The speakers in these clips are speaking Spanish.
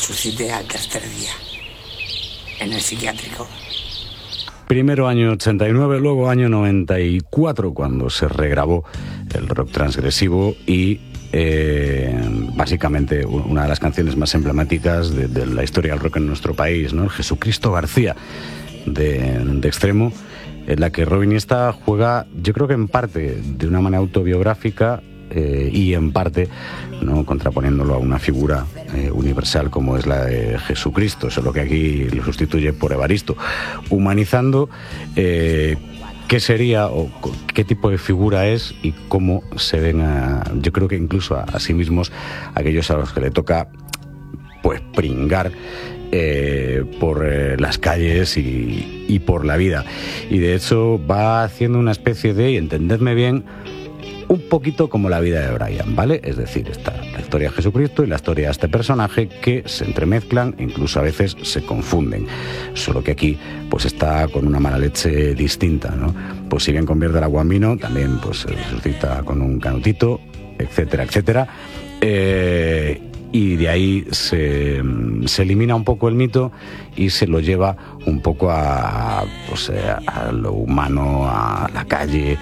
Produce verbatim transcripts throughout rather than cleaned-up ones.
resucité al tercer día, en el psiquiátrico. Primero año ochenta y nueve, luego año noventa y cuatro, cuando se regrabó el rock transgresivo y eh, básicamente una de las canciones más emblemáticas de, de la historia del rock en nuestro país, ¿no? El Jesucristo García de, de Extremo, en la que Robin Iniesta juega, yo creo que en parte de una manera autobiográfica eh, y en parte, ¿no?, contraponiéndolo a una figura eh, universal como es la de Jesucristo, solo que aquí lo sustituye por Evaristo, humanizando eh, qué sería o qué tipo de figura es y cómo se ven, a, yo creo que incluso a, a sí mismos aquellos a los que le toca pues pringar Eh, por eh, las calles y, y por la vida. Y de hecho va haciendo una especie de, y entendedme bien, un poquito como la vida de Brian, ¿vale? Es decir, está la historia de Jesucristo y la historia de este personaje que se entremezclan, incluso a veces se confunden. Solo que aquí pues está con una mala leche distinta, ¿no? Pues si bien convierte el agua en vino, también pues se resucita con un canutito, etcétera, etcétera. Eh... Y de ahí se, se elimina un poco el mito y se lo lleva un poco a, pues, a lo humano, a la calle,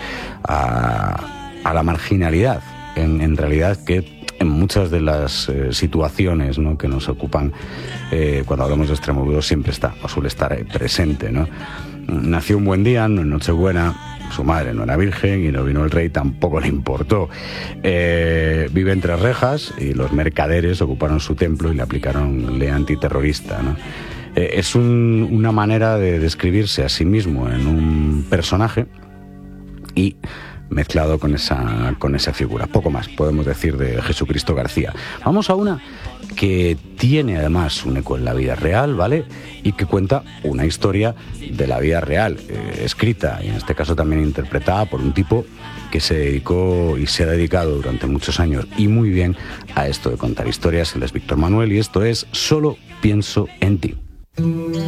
a, a la marginalidad. En, en realidad que en muchas de las eh, situaciones, ¿no?, que nos ocupan eh, cuando hablamos de Extremoduro siempre está o suele estar eh, presente, ¿no? Nació un buen día, en Nochebuena. Su madre no era virgen y no vino el rey, tampoco le importó. Eh, vive entre rejas y los mercaderes ocuparon su templo y le aplicaron ley antiterrorista, ¿no? Eh, es un, una manera de describirse a sí mismo en un personaje y mezclado con esa, con esa figura. Poco más podemos decir de Jesucristo García. Vamos a una que tiene además un eco en la vida real, ¿vale? Y que cuenta una historia de la vida real, eh, escrita y en este caso también interpretada por un tipo que se dedicó y se ha dedicado durante muchos años y muy bien a esto de contar historias. Él es Víctor Manuel y esto es Solo pienso en ti.